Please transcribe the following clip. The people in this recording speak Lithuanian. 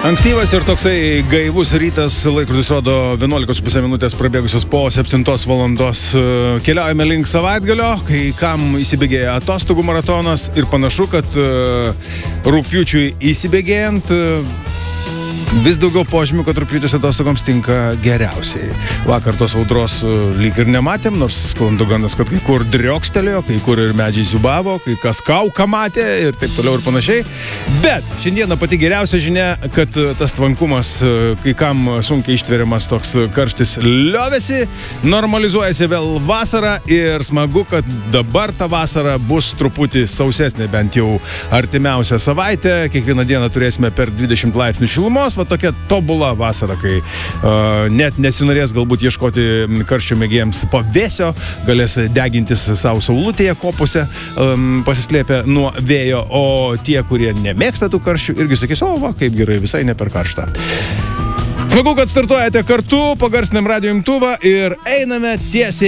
Ankstyvas ir toksai gaivus rytas, laikrodis rodo 11,5 minutės prabėgusios po 7 valandos. Keliaujame link savaitgalio, kai kam įsibėgėja atostogų maratonas ir panašu, kad rugpjūčiui įsibėgėjant vis daugiau požymių, kad rugpjūtis atostogoms tinka geriausiai. Vakar tos audros lyg ir nematėm, nors sklandų gandas, kad kai kur driokstelėjo, kai kur ir medžiai siubavo, kai kas kauką matė ir taip toliau ir panašiai. Bet šiandieną pati geriausia žinia, kad tas tvankumas, kai kam sunkiai ištveriamas toks karštis liovėsi, normalizuojasi vėl vasara ir smagu, kad dabar ta vasara bus truputį sausesnė, bent jau artimiausią savaitę. Kiekvieną dieną turėsime per 20 laipsnių šilumos. Va tokia tobula vasara, kai net nesinorės galbūt ieškoti karščio mėgėjams pavėsio, galės degintis savo saulutėje kopose, pasislėpę nuo vėjo, o tie, kurie nemėgsta tų karščių, irgi sakys, o va, kaip gerai, visai ne per karštą. Smagu, kad startuojate kartu, pagarsinam radijo imtuvą ir einame tiesiai